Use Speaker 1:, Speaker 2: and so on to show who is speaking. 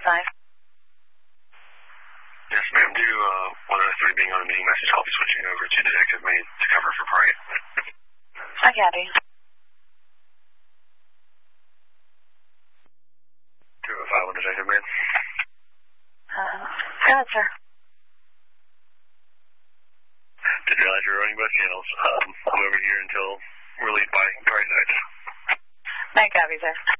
Speaker 1: Yes, ma'am. Do 103 being on a meeting message, I'll be switching over to Detective May to cover for Brian.
Speaker 2: Hi, Gabby.
Speaker 1: 205 on Detective May.
Speaker 2: Go ahead, sir.
Speaker 1: Did you realize you're running both channels? I'm over here until relieved by Brian Knight.
Speaker 2: Night, Gabby, sir.